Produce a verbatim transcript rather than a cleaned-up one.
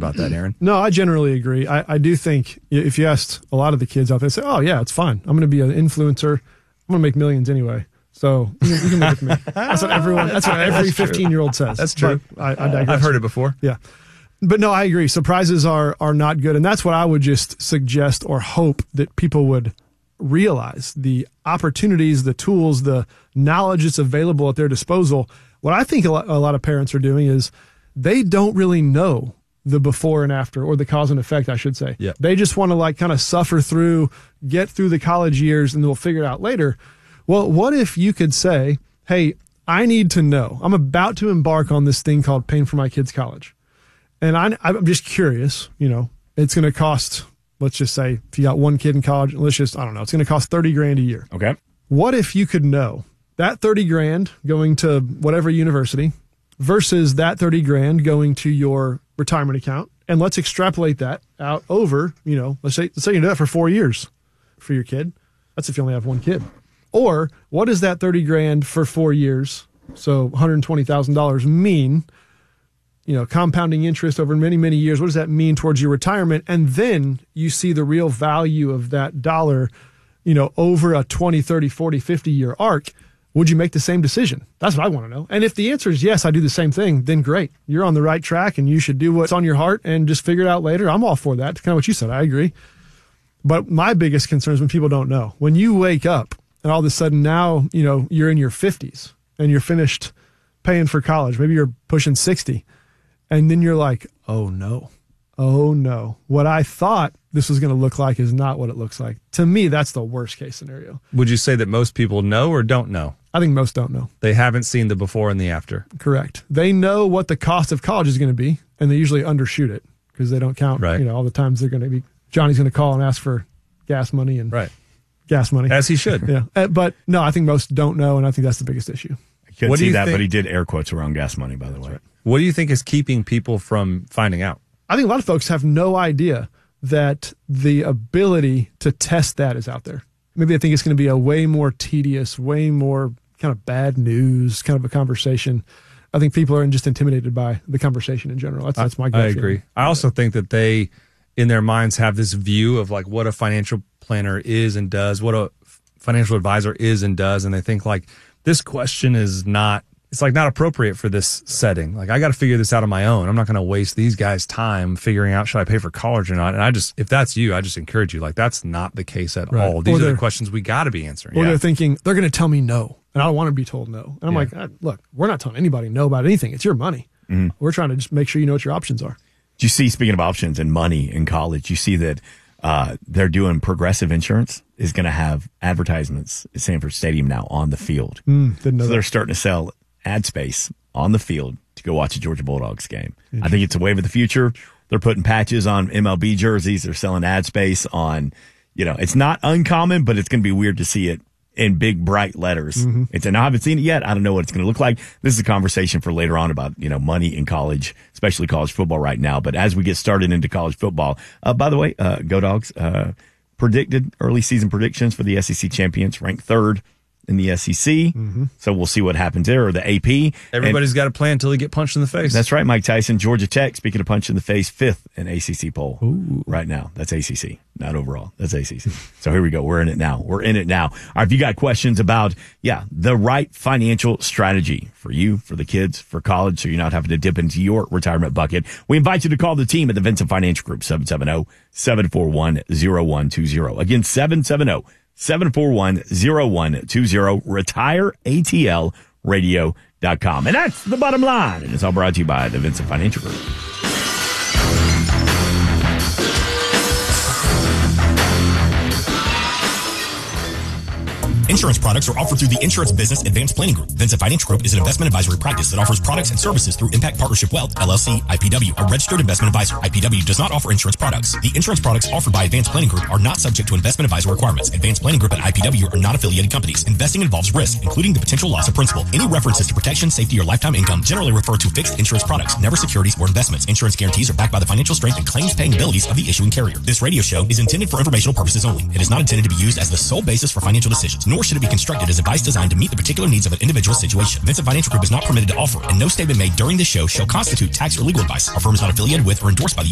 about that, Aaron. No, I generally agree. I, I do think if you asked a lot of the kids out there, say, oh, yeah, it's fine. I'm going to be an influencer. I'm going to make millions anyway. So you can, you can live with me. That's what everyone, that's what every fifteen-year-old says. That's true. I, I digress. I've heard it before. Yeah. But no, I agree. Surprises are are not good. And that's what I would just suggest or hope that people would realize. The opportunities, the tools, the knowledge that's available at their disposal. What I think a lot, a lot of parents are doing is they don't really know the before and after, or the cause and effect, I should say. Yep. They just want to like kind of suffer through, get through the college years, and they'll figure it out later. Well, what if you could say, hey, I need to know. I'm about to embark on this thing called paying for my kids' college. And I, I'm just curious, you know, it's going to cost, let's just say, if you got one kid in college, let's just, I don't know, it's going to cost thirty grand a year. Okay. What if you could know that thirty grand going to whatever university versus that thirty grand going to your retirement account? And let's extrapolate that out over, you know, let's say, let's say you do that for four years for your kid. That's if you only have one kid. Or what does that thirty grand for four years, so one hundred twenty thousand dollars, mean? You know, compounding interest over many, many years. What does that mean towards your retirement? And then you see the real value of that dollar, you know, over a twenty, thirty, forty, fifty year arc. Would you make the same decision? That's what I want to know. And if the answer is yes, I do the same thing, then great. You're on the right track and you should do what's on your heart and just figure it out later. I'm all for that. Kind of what you said. I agree. But my biggest concern is when people don't know. When you wake up and all of a sudden now, you know, you're in your fifties and you're finished paying for college. Maybe you're pushing sixty. And then you're like, oh, no. Oh, no. What I thought this was going to look like is not what it looks like. To me, that's the worst case scenario. Would you say that most people know or don't know? I think most don't know. They haven't seen the before and the after. Correct. They know what the cost of college is going to be, and they usually undershoot it because they don't count, right. you know, all the times they're going to be, Johnny's going to call and ask for gas money and right. gas money. As he should. Yeah. Uh, but no, I think most don't know, and I think that's the biggest issue. I couldn't What do see you that, think- but he did air quotes around gas money, by the way. Right. What do you think is keeping people from finding out? I think a lot of folks have no idea that the ability to test that is out there. Maybe I think it's going to be a way more tedious, way more kind of bad news kind of a conversation. I think people are just intimidated by the conversation in general. That's, that's my gut I agree. feeling. I also think that they, in their minds, have this view of like what a financial planner is and does, what a financial advisor is and does. And they think like this question is not, it's like not appropriate for this setting. Like I got to figure this out on my own. I'm not going to waste these guys' time figuring out should I pay for college or not. And I just, if that's you, I just encourage you. Like that's not the case at Right. all. These Or are the they're- questions we got to be answering. Or Yeah. they're thinking, they're going to tell me no, and I don't want to be told no. And I'm Yeah. like, ah, look, we're not telling anybody no about anything. It's your money. Mm-hmm. We're trying to just make sure you know what your options are. Do you see, speaking of options and money in college, you see that uh, they're doing Progressive Insurance is going to have advertisements at Sanford Stadium now on the field. Mm, didn't know So that. they're starting to sell ad space on the field to go watch a Georgia Bulldogs game. I think it's a wave of the future. They're putting patches on M L B jerseys. They're selling ad space on, you know, it's not uncommon, but it's going to be weird to see it in big, bright letters. Mm-hmm. It's, and I haven't seen it yet. I don't know what it's going to look like. This is a conversation for later on about, you know, money in college, especially college football right now. But as we get started into college football, uh, by the way, uh, Go Dogs, uh, predicted early season predictions for the S E C champions, ranked third in the S E C. Mm-hmm. So we'll see what happens there, or the A P. Everybody's And got a plan until they get punched in the face. that's right, Mike Tyson. Georgia Tech, speaking of punch in the face, fifth in A C C poll. Ooh. Right now. That's A C C, not overall. That's A C C. So here we go. We're in it now. We're in it now. All right, if you got questions about, yeah, the right financial strategy for you, for the kids, for college, so you're not having to dip into your retirement bucket, we invite you to call the team at the Vincent Financial Group, seven seven zero, seven four one, zero one two zero. Again, seven seven zero, seven four one, zero one two zero, retire A T L radio dot com. And that's the bottom line. And it's all brought to you by the Vincent Financial Group. Insurance products are offered through the Insurance Business Advanced Planning Group. Vincent Financial Group is an investment advisory practice that offers products and services through Impact Partnership Wealth, L L C, I P W, a registered investment advisor. I P W does not offer insurance products. The insurance products offered by Advanced Planning Group are not subject to investment advisor requirements. Advanced Planning Group and I P W are not affiliated companies. Investing involves risk, including the potential loss of principal. Any references to protection, safety, or lifetime income generally refer to fixed insurance products, never securities or investments. Insurance guarantees are backed by the financial strength and claims paying abilities of the issuing carrier. This radio show is intended for informational purposes only. It is not intended to be used as the sole basis for financial decisions, nor should it be constructed as advice designed to meet the particular needs of an individual situation. Vincent Financial Group is not permitted to offer, and no statement made during this show shall constitute tax or legal advice. Our firm is not affiliated with or endorsed by the